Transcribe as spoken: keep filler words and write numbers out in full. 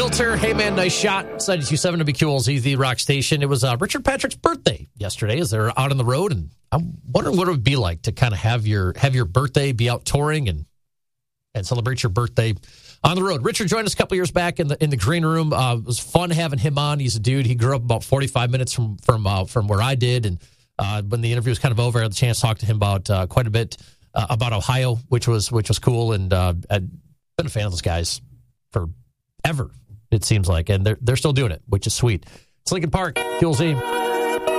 Filter, hey man, nice shot. ninety-two point seven W Q L Z, the rock station. It was uh, Richard Patrick's birthday yesterday as they're out on the road, and I'm wondering what it would be like to kind of have your have your birthday, be out touring, and and celebrate your birthday on the road. Richard joined us a couple years back in the in the green room. Uh, it was fun having him on. He's a dude. He grew up about forty-five minutes from from uh, from where I did, and uh, when the interview was kind of over, I had the chance to talk to him about uh, quite a bit uh, about Ohio, which was which was cool, and uh, I'd been a fan of those guys forever, it seems like, and they're they're still doing it, which is sweet. It's Lincoln Park, Q L Z.